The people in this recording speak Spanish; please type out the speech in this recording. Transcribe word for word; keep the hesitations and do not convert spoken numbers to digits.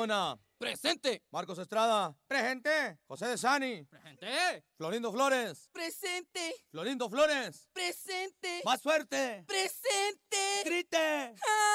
Luna. Presente. Marcos Estrada. Presente. José de Sani. Presente. Florindo Flores. Presente. Florindo Flores. Presente. Más fuerte. Presente. Grite. ¡Ah!